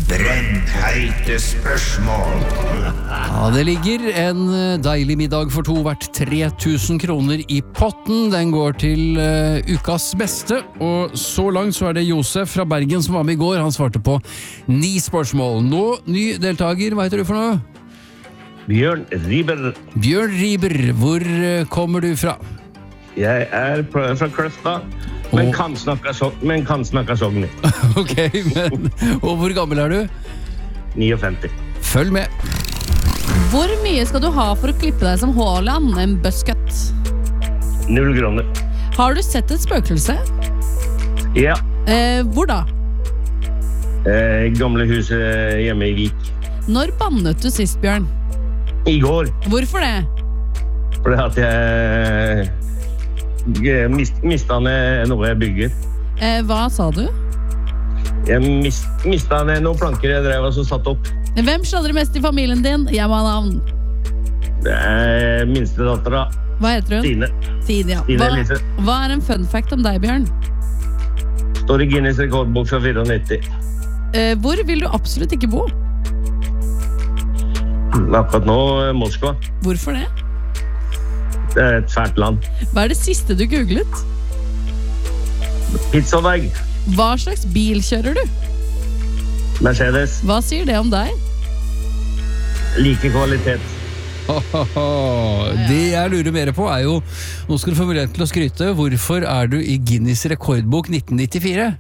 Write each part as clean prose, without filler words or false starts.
Brennheite spørsmål. Ja, det ligger en deilig middag for to verdt 3000 kroner i potten. Den går til ukas beste, og så langt så er det Josef fra Bergen som var med i går. Han svarte på 9 spørsmål. Nå, ny deltaker, hva heter du for noe? Bjørn Riber. Bjørn Riber, hvor kommer du fra? Jeg er fra Kløfta, men kan snakke sogni. Ok, og hvor gammel er du? 59. Følg med. Hvor mye skal du ha for å klippe deg som Haaland, en buzzcut? 0 kroner. Har du sett et spøkelse? Ja. Hvor da? Gamle huset hjemme i Vik. Når bannet du sist, Bjørn? I går. Hvorfor det? Fordi at jeg mistet ned noe jeg bygger. Hva sa du? Jeg mistet ned noen planker jeg drev og så satt opp. Hvem sladrer mest i familien din? Jeg må ha navn. Det er minste dattera. Hva heter hun? Stine. Stine, ja. Stine Elise. Hva er en fun fact om deg, Bjørn? Står i Guinness rekordbok fra 94. Hvor vil du absolutt ikke bo? Akkurat nå Moskva. Hvorfor det? Det er et fælt land. Hva er det siste du googlet? Pizzaberg. Hva slags bil kjører du? Mercedes. Hva sier det om deg? Like kvalitet. Det jeg lurer mer på er jo, nå skal du få mulighet til å skryte, hvorfor er du i Guinness rekordbok 1994?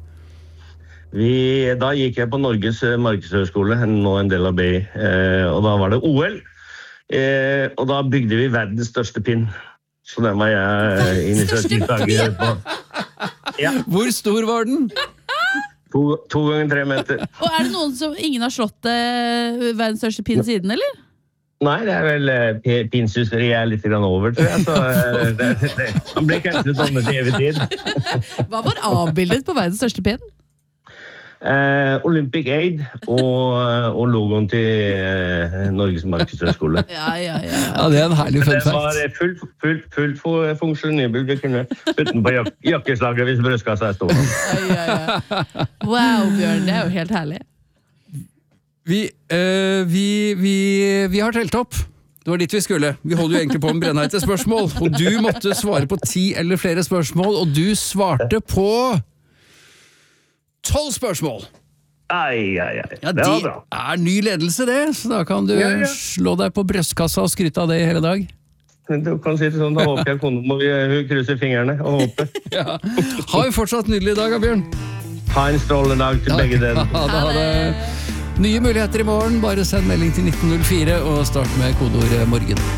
Da gikk jeg på Norges markedshøgskole, nå en del av BI, og da var det OL, og da bygde vi verdens største pinn. Så den var jeg initiativtaker på. Ja. Hvor stor var den? 2 ganger 3 meter. Og er det noen som ingen har slått verdens største pinn siden, eller? Nei, det er vel pinnsuseri er litt grann over, tror jeg. Så han ble kanskje sånn til evig tid. Hva var avbildet på verdens største pinn? Olympic Aid og logoen til Norges markedshøgskole. Ja. Ja, det er en herlig fun Det fact. var fullt funksjonibel. Du kunne putte den på jakkeslaget hvis brødskassa er stor. Ja. Wow, Bjørn, det er jo helt herlig. Vi har telt opp. Det var dit vi skulle. Vi holder jo egentlig på med brennheite spørsmål, og du måtte svare på 10 eller flere spørsmål, og du svarte på 12 spørsmål. Ai. Ja, Det var bra. det er ny ledelse det, så da kan du slå deg på brøstkassa og skryte av det hele dag. Du kan si det sånn, da håper jeg kone må vi kruse fingrene og håpe. Ja. Ha en fortsatt nydelig dag, Bjørn. Ha en strålende dag til begge dere. Da har det nye muligheter i morgen. Bare send melding til 1904 og start med kodeord morgen.